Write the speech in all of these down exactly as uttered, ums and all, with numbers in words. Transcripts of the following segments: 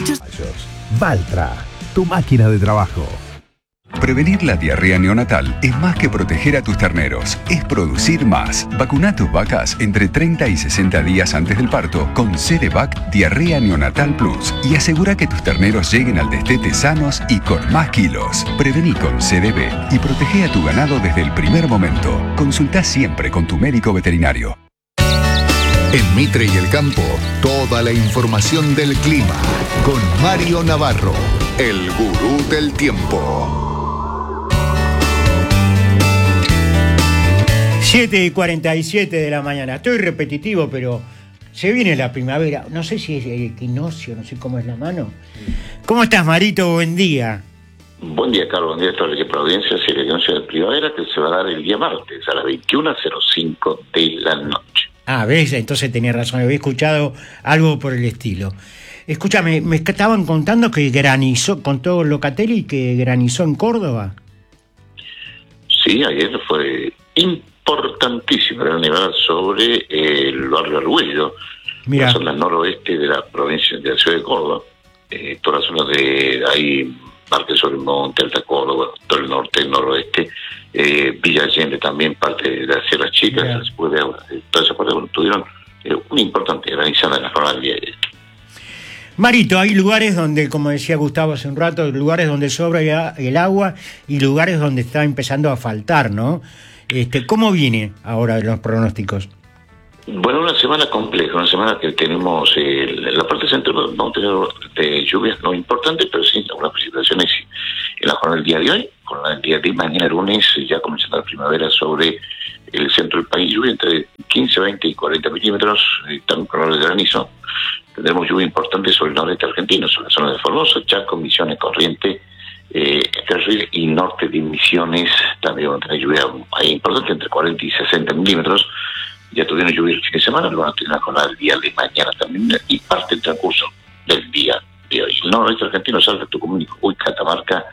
Valtra, tu máquina de trabajo. Prevenir la diarrea neonatal es más que proteger a tus terneros, es producir más. Vacuna tus vacas entre treinta y sesenta días antes del parto con Cedevac Diarrea Neonatal Plus y asegura que tus terneros lleguen al destete sanos y con más kilos. Prevení con C D B y protege a tu ganado desde el primer momento. Consulta siempre con tu médico veterinario. En Mitre y el Campo, toda la información del clima con Mario Navarro, el gurú del tiempo. siete y cuarenta y siete de la mañana. Estoy repetitivo, pero se viene la primavera. No sé si es el equinoccio, no sé cómo es la mano. ¿Cómo estás, Marito? Buen día. Buen día, Carlos. Buen día a toda la equipo de audiencia. Es el equinoccio de primavera que se va a dar el día martes a las veintiuna cero cinco de la noche. Ah, ¿ves? Entonces tenía razón. Había escuchado algo por el estilo. Escúchame, me estaban contando que granizó, con todo Locatelli, que granizó en Córdoba. Sí, ayer fue importantísimo el nivel sobre el barrio Argüello, Mira. La zona noroeste de la provincia de la ciudad de Córdoba, eh, toda la zona de ahí, Parque sobre el Monte, Alta Córdoba, bueno, todo el norte, el noroeste, eh, Villa Allende también, parte de las Sierras Chicas, Mira. después de eh, toda esa parte, bueno, tuvieron eh, una importante granizada en la jornada del día de ayer. Marito, hay lugares donde, como decía Gustavo hace un rato, lugares donde sobra el agua y lugares donde está empezando a faltar, ¿no? Este, ¿Cómo viene ahora los pronósticos? Bueno, una semana compleja, una semana que tenemos eh, la parte central, vamos a tener de lluvias no importantes, pero sí algunas precipitaciones en la jornada del día de hoy, con la del día de mañana lunes, ya comenzando la primavera sobre el centro del país, lluvia entre quince, veinte y cuarenta milímetros, eh, también con hora de granizo. Tendremos lluvia importante sobre el noreste argentino, sobre la zona de Formosa, Chaco, Misiones, Corrientes, eh, Carril y norte de Misiones. También van a tener lluvia importante entre cuarenta y sesenta milímetros. Ya tuvieron lluvia el fin de semana, lo van a tener la jornada del día de mañana también y parte del transcurso del día de hoy. El noroeste argentino, Salta, Tucumán, Jujuy, Catamarca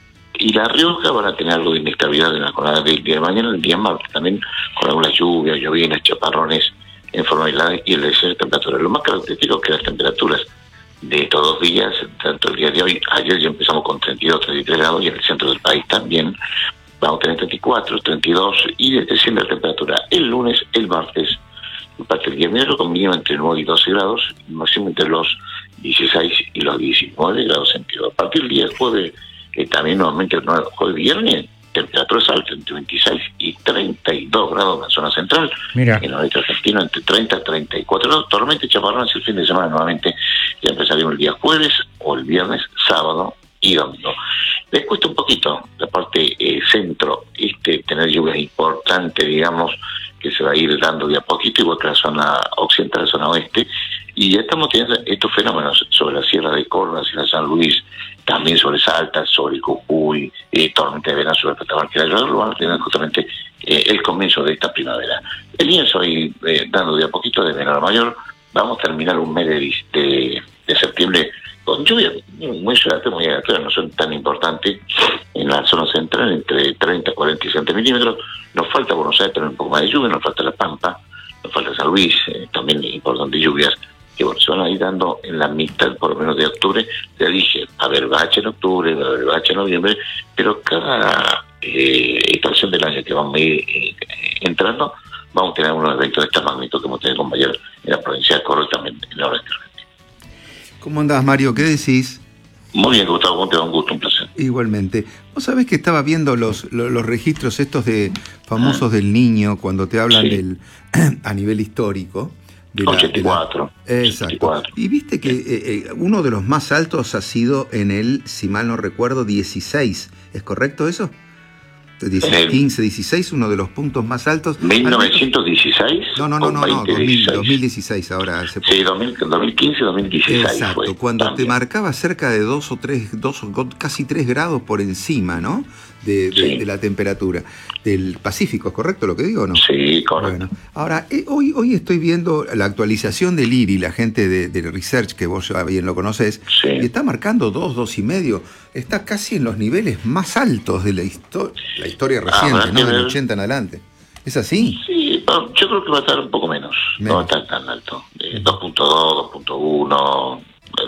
y La Rioja van a tener algo de inestabilidad en la jornada del día de mañana, el día martes también con algunas lluvias, llovinas, chaparrones en forma aislada y el descenso de temperatura. Lo más característico es que las temperaturas de todos los días, tanto el día de hoy, ayer ya empezamos con treinta y dos, treinta y tres grados y en el centro del país también vamos a tener treinta y cuatro, treinta y dos y desciende la temperatura el lunes, el martes, en parte del día miércoles con mínimo entre nueve y doce grados, y máximo entre los dieciséis y los diecinueve grados centígrados. A partir del día jueves, eh, también nuevamente el jueves viernes, temperaturas altas entre veintiséis y treinta y dos grados en la zona central. Mira. En el noreste argentino entre treinta y treinta y cuatro grados. Tormenta y chaparrones el fin de semana nuevamente. Ya empezaríamos el día jueves o el viernes, sábado y domingo. Les cuesta un poquito la parte eh, centro, este tener lluvias importantes, digamos, que se va a ir dando de a poquito, igual que la zona occidental, la zona oeste, y ya estamos teniendo estos fenómenos sobre la Sierra de Córdoba, Sierra de San Luis, también sobre Salta, sobre Jujuy, eh, tormenta de verano sobre Catamarca, lo van a tener justamente eh, el comienzo de esta primavera. El día se va a ir eh, dando de a poquito de menor a mayor, vamos a terminar un mes de, de, de septiembre con lluvia muy suave, muy agradable, no son tan importantes en la zona central, entre treinta, cuarenta y sesenta milímetros. Nos falta Buenos Aires tener un poco más de lluvia, nos falta La Pampa, nos falta San Luis, eh, también importantes lluvias, que bueno, se van a ir dando en la mitad, por lo menos de octubre. Ya dije, va a haber bache en octubre, va a haber bache en noviembre, pero cada eh, estación del año que vamos a ir eh, entrando, vamos a tener unos eventos de esta magnitud que hemos tenido con mayor en la provincia de Córdoba y también en la oeste. ¿Cómo andás, Mario? ¿Qué decís? Muy bien, Gustavo, te da un gusto, un placer. Igualmente. Vos sabés que estaba viendo los, los, los registros estos de famosos ah. del Niño, cuando te hablan sí. del a nivel histórico. De la, ochenta y cuatro. De la, exacto. ochenta y cuatro. Y viste que eh, eh, uno de los más altos ha sido en el, si mal no recuerdo, dieciséis. ¿Es correcto eso? quince, dieciséis, uno de los puntos más altos. ¿mil novecientos dieciséis? No, no, no, no, no dos mil, dos mil dieciséis ahora. Hace sí, dos mil, dos mil quince, dos mil dieciséis. Exacto, fue, cuando también. te marcaba cerca de dos o tres, dos, casi tres grados por encima, ¿no? De, de, sí. de la temperatura del Pacífico, ¿es correcto lo que digo o no? Sí, correcto. Bueno, ahora, eh, hoy, hoy estoy viendo la actualización del I R I, la gente de, de Research, que vos ya bien lo conocés, sí. y está marcando dos, dos y medio, está casi en los niveles más altos de la, histo- la historia reciente, ah, ¿no? Del ochenta en adelante. ¿Es así? Sí, yo creo que va a estar un poco menos, menos. No va a estar tan alto, eh, dos punto dos, dos punto uno,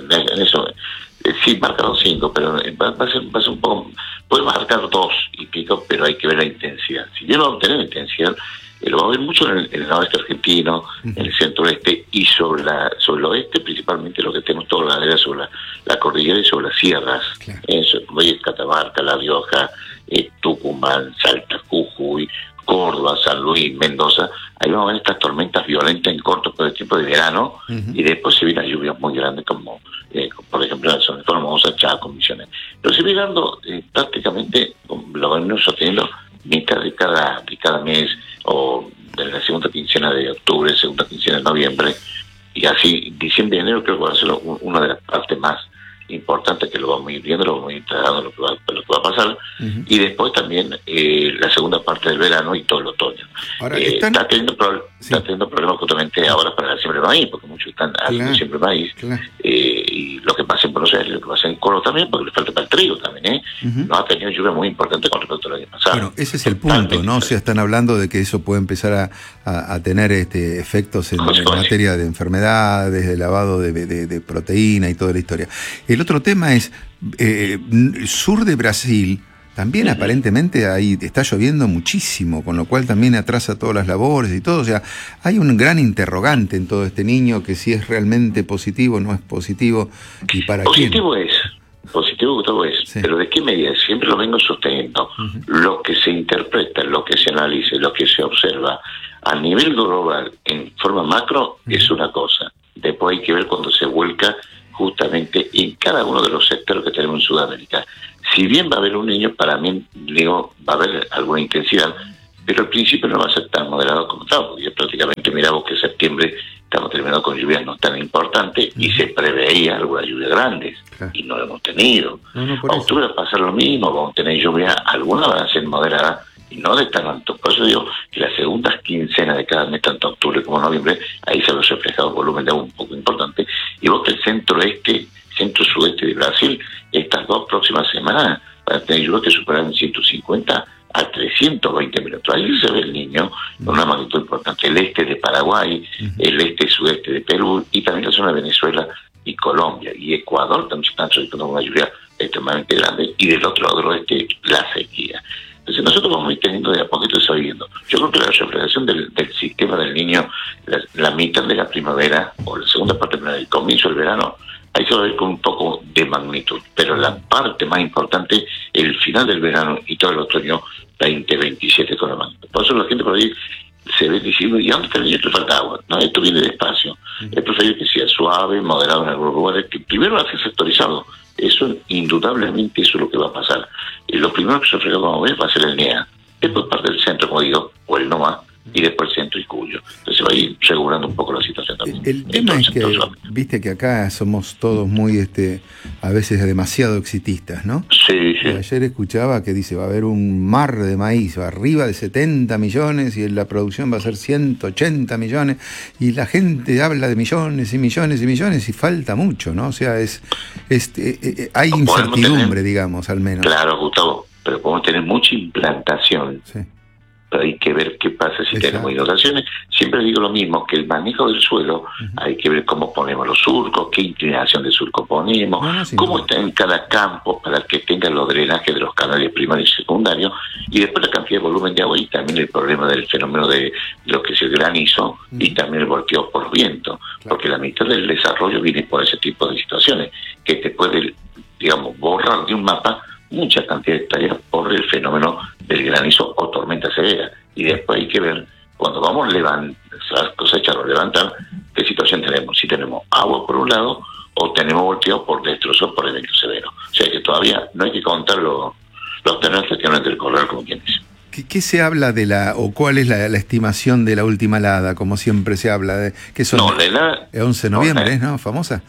en eso, eh, sí, marcaron cinco, pero va, va, a ser, va a ser un poco, puede marcar dos y pico, pero hay que ver la intensidad. Si bien vamos a tener intensidad, eh, lo va a ver mucho en el, en el oeste argentino, uh-huh. en el centro-oeste y sobre la sobre el oeste, principalmente lo que tenemos toda la área sobre la, la cordillera y sobre las sierras. Claro. Eso, Catamarca, La Rioja, eh, Tucumán, Salta, Jujuy, Córdoba, San Luis, Mendoza. Ahí vamos a ver estas tormentas violentas en corto por el tiempo de verano, uh-huh. y después se vienen lluvias muy grandes como, eh, como por ejemplo en la zona de Formosa, Chaco, Misiones. Pero se viene dando eh, prácticamente, lo venimos sosteniendo mitad de cada, de cada mes, o de la segunda quincena de octubre, segunda quincena de noviembre, y así diciembre y enero creo que va a ser una de las partes más importantes, que lo vamos a ir viendo, lo vamos a ir trabajando lo que va, lo que va a pasar, uh-huh. y después también eh, la segunda parte del verano y todo el otoño. Ahora, eh, están... está, teniendo pro... sí. está teniendo problemas justamente ahora para el siempre maíz, porque muchos están haciendo claro. siempre maíz, claro. eh, y lo que pasa en Buenos Aires, lo que pasa en Córdoba también, porque le falta para el trigo también, ¿eh? Uh-huh. No ha tenido lluvia muy importante con respecto al año pasado. Bueno, ese es el punto, ¿no? O sea, están hablando de que eso puede empezar a, a, a tener este efectos en, en materia de enfermedades, de lavado de, de, de proteína y toda la historia. El otro tema es, eh, sur de Brasil, también uh-huh. aparentemente ahí está lloviendo muchísimo, con lo cual también atrasa todas las labores y todo. O sea, hay un gran interrogante en todo este niño, que si es realmente positivo o no es positivo, y para positivo quién. es, positivo Gustavo es, sí. pero ¿de qué medida? Siempre lo vengo sosteniendo. Uh-huh. Lo que se interpreta, lo que se analiza, lo que se observa a nivel global, en forma macro, uh-huh. es una cosa. Después hay que ver cuando se vuelca justamente en cada uno de los sectores que tenemos en Sudamérica. Si bien va a haber un niño, para mí, digo, va a haber alguna intensidad, pero al principio no va a ser tan moderado como estaba, porque prácticamente miramos que en septiembre estamos terminando con lluvias no tan importantes, uh-huh. y se preveía algunas lluvias grandes, claro. y no lo hemos tenido. No, no, a octubre va a pasar lo mismo, vamos a tener lluvias, algunas van a ser moderadas, y no de tan alto. Por eso digo que las segundas quincenas de cada mes, tanto octubre como noviembre, ahí se ve reflejado un volumen de agua un poco importante. Y vos que el centro-este, centro-sudeste de Brasil, estas dos próximas semanas van a tener lluvias que superan ciento cincuenta a trescientos veinte minutos. Ahí se ve el niño con una magnitud importante. El este de Paraguay, uh-huh. el este-sudeste de Perú, y también la zona de Venezuela y Colombia. Y Ecuador también están solicitando una lluvia extremadamente grande. Y del otro lado del oeste, la sequía. Entonces nosotros vamos a ir teniendo de a poquito eso viendo. Yo creo que la reflejación del, del sistema del niño, la, la mitad de la primavera, o la segunda parte del comienzo del verano, ahí se va a ver con un poco de magnitud. Pero la parte más importante, el final del verano y todo el otoño veinte veintisiete con la magnitud. Por eso la gente por ahí se ve diciendo, ¿y dónde está el niño? Esto falta agua. No, esto viene despacio. Uh-huh. Es preferible que sea suave, moderado en algunos lugares, que primero va a ser sectorizado. Eso, indudablemente, eso es lo que va a pasar. Y lo primero que se refleja, como ves, va a ser el N E A. Después parte del centro, como digo, o el NOMA, y después el centro y Cuyo. Entonces va a ir regulando un poco la situación también. El, el tema entonces, es que, entonces, viste que acá somos todos muy, este, a veces demasiado exitistas, ¿no? Sí, sí. Ayer escuchaba que dice, va a haber un mar de maíz, arriba de setenta millones, y la producción va a ser ciento ochenta millones, y la gente habla de millones y millones y millones, y falta mucho, ¿no? O sea, es, es eh, eh, hay incertidumbre, tener, digamos, al menos. Claro, Gustavo, pero podemos tener mucha implantación. Sí. Pero hay que ver qué pasa si Exacto. tenemos inundaciones. Siempre digo lo mismo, que el manejo del suelo, uh-huh. hay que ver cómo ponemos los surcos, qué inclinación de surco ponemos, no, no, cómo no. está en cada campo para que tenga los drenajes de los canales primarios y secundarios, y después la cantidad de volumen de agua, y también el problema del fenómeno de, de lo que es el granizo, uh-huh. y también el volteo por viento, claro. porque la mitad del desarrollo viene por ese tipo de situaciones, que te puede, digamos, borrar de un mapa mucha cantidad de hectáreas por el fenómeno del granizo o tormenta severa. Y después hay que ver, cuando vamos a levantar, cosechar o levantar, qué situación tenemos. Si tenemos agua por un lado o tenemos volteo por destrozos por evento severo. O sea que todavía no hay que contar los, los terrenos que tienen del correr, como quien dice. ¿Qué, ¿Qué se habla de la, o cuál es la, la estimación de la última helada, como siempre se habla? de que son No, la helada... once de noviembre, no, ¿no? Famosa.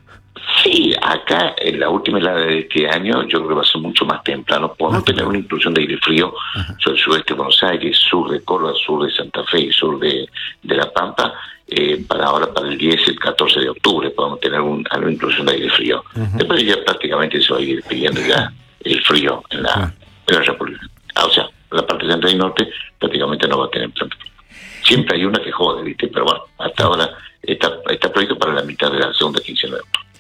Sí, acá en la última helada de este año yo creo que va a ser mucho más temprano. Podemos ah, tener una inclusión de aire frío sobre el sudeste de Buenos Aires, sur de Córdoba, sur de Santa Fe y sur de, de La Pampa. Eh, para ahora, para el diez, el catorce de octubre, podemos tener un, una inclusión de aire frío. Uh-huh. Después ya prácticamente se va a ir pidiendo ya el frío en la, uh-huh. en la República. Ah, o sea, la parte central y norte prácticamente no va a tener tanto frío. Siempre hay una que jode, ¿viste? Pero bueno, hasta ahora está, está previsto para la mitad de la segunda quincena de octubre.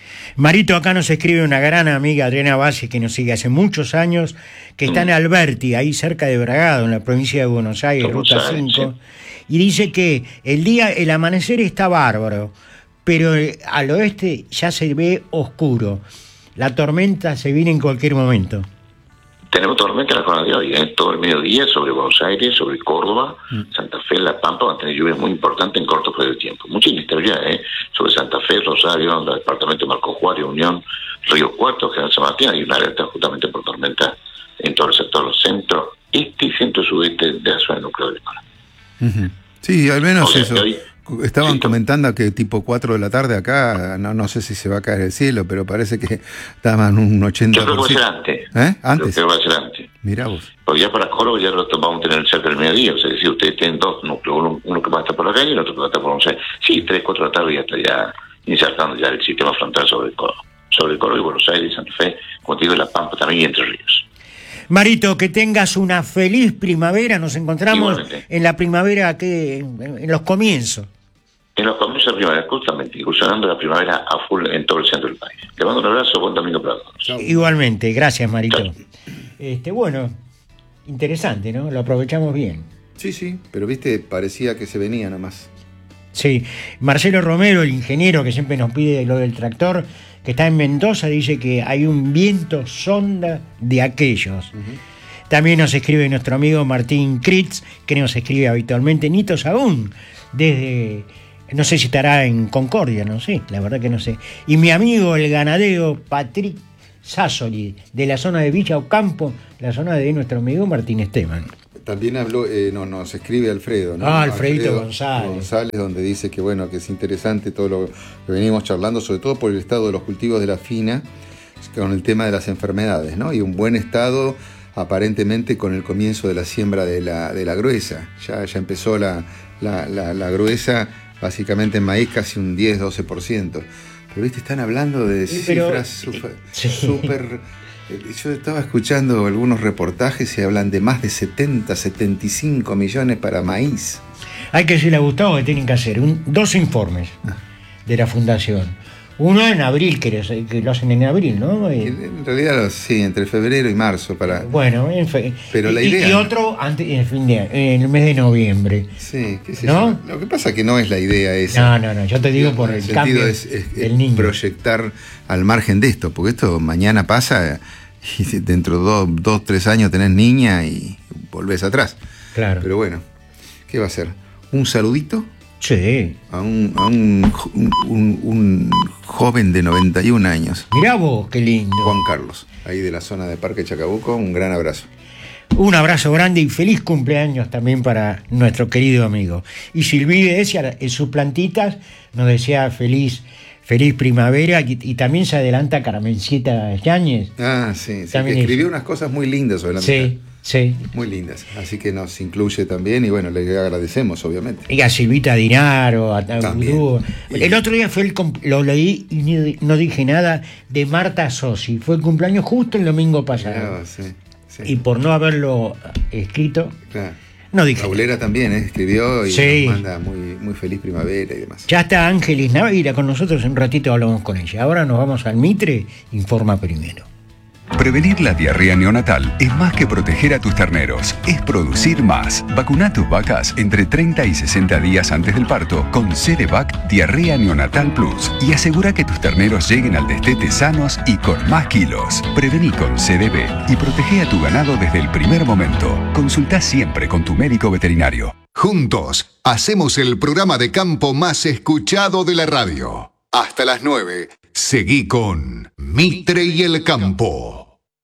Marito, acá nos escribe una gran amiga, Adriana Bassi, que nos sigue hace muchos años, que está en Alberti, ahí cerca de Bragado, en la provincia de Buenos Aires, Ruta cinco, sí. Y dice que el día, el amanecer está bárbaro, pero al oeste ya se ve oscuro. La tormenta se viene en cualquier momento. Tenemos tormenta en la jornada de hoy, ¿eh? Todo el mediodía sobre Buenos Aires, sobre Córdoba, mm. Santa Fe, La Pampa, van a tener lluvias muy importantes en corto periodo de tiempo. Mucha inestabilidad, ¿eh? Sobre Santa Fe, Rosario, el departamento de Marco Juárez, Unión, Río Cuarto, General San Martín, hay una alerta justamente por tormenta en todo el sector centro, este y centro-sudeste de la zona nuclear de Lima. Uh-huh. Sí, al menos o sea, eso. Hoy, Estaban sí, comentando que tipo cuatro de la tarde acá, no no sé si se va a caer el cielo, pero parece que estaban un ochenta por ciento. Yo creo que va a ser antes. ¿Eh? ¿Antes? Creo que va a ser antes. Mirá vos. Porque ya para Córdoba ya lo vamos a tener cerca del mediodía. O sea, si ustedes tienen dos núcleos, uno, uno que va a estar por la calle y el otro que va a estar por Buenos Aires. Sí, tres, cuatro de la tarde ya está ya insertando ya el sistema frontal sobre el Córdoba. Sobre el Córdoba y Buenos Aires, Santa Fe, como te digo, La Pampa también y Entre Ríos. Marito, que tengas una feliz primavera. Nos encontramos Igualmente. En la primavera, que en los comienzos. En los comienzos de primavera, justamente, incursionando la primavera a full en todo el centro del país. Te mando un abrazo, buen domingo para todos. Igualmente, gracias, Marito. Chau. Este, bueno, interesante, ¿no? Lo aprovechamos bien. Sí, sí, pero viste, parecía que se venía nomás. Sí, Marcelo Romero, el ingeniero que siempre nos pide lo del tractor, que está en Mendoza, dice que hay un viento sonda de aquellos. Uh-huh. También nos escribe nuestro amigo Martín Critz, que nos escribe habitualmente, Nito Sagún, desde... No sé si estará en Concordia, no sé, la verdad que no sé. Y mi amigo, el ganadero Patrick Sassoli, de la zona de Villa Ocampo, la zona de nuestro amigo Martín Esteban. También habló, eh, no, nos escribe Alfredo, ¿no? Ah, Alfredito Alfredo González. González, donde dice que bueno, que es interesante todo lo que venimos charlando, sobre todo por el estado de los cultivos de la fina, con el tema de las enfermedades, ¿no? Y un buen estado aparentemente con el comienzo de la siembra de la, de la gruesa. Ya, ya empezó la, la, la, la gruesa, básicamente en maíz casi un diez a doce por ciento. Pero viste, están hablando de sí, pero, cifras súper... sí. Super, yo estaba escuchando algunos reportajes y hablan de más de setenta, setenta y cinco millones para maíz. Hay que decirle a Gustavo que tienen que hacer un, dos informes ah. de la fundación. Uno en abril, que lo, que lo hacen en abril, ¿no? En realidad, sí, entre febrero y marzo. para. Bueno, en fe... Pero la y, idea... y otro antes, en, el fin de, en el mes de noviembre. Sí, qué sé ¿no? yo. Lo que pasa es que no es la idea esa. No, no, no, yo te digo por el, el cambio es, es, del es niño. Proyectar al margen de esto, porque esto mañana pasa y dentro de dos, dos, tres años tenés niña y volvés atrás. Claro. Pero bueno, ¿qué va a ser? ¿Un saludito? Sí. A un, a un, un, un joven de noventa y un años. Mirá vos, qué lindo. Juan Carlos, ahí de la zona de Parque Chacabuco, un gran abrazo. Un abrazo grande y feliz cumpleaños también para nuestro querido amigo. Y Silvide decía, en sus plantitas nos decía feliz, feliz primavera y, y también se adelanta Carmencita Yáñez. Ah, sí, sí, que escribió es... unas cosas muy lindas sobre la Sí. mitad. Sí. Muy lindas, así que nos incluye también y bueno, le agradecemos obviamente. Y a Silvita Dinaro, a Gurú. El otro día fue el lo leí y no dije nada de Marta Sosi, fue el cumpleaños justo el domingo pasado. Claro, sí, sí. Y por no haberlo escrito, claro. no dije. Paulera también ¿eh? escribió y sí. nos manda muy, muy feliz primavera y demás. Ya está Ángelis Naveira con nosotros, en un ratito hablamos con ella. Ahora nos vamos al Mitre, informa primero. Prevenir la diarrea neonatal es más que proteger a tus terneros, es producir más. Vacuna a tus vacas entre treinta y sesenta días antes del parto con Cerevac Diarrea Neonatal Plus y asegura que tus terneros lleguen al destete sanos y con más kilos. Prevení con C D B y protege a tu ganado desde el primer momento. Consulta siempre con tu médico veterinario. Juntos, hacemos el programa de campo más escuchado de la radio. Hasta las nueve, seguí con Mitre y el Campo.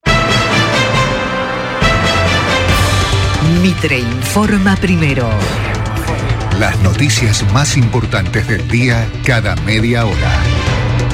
Mitre informa primero. Las noticias más importantes del día cada media hora.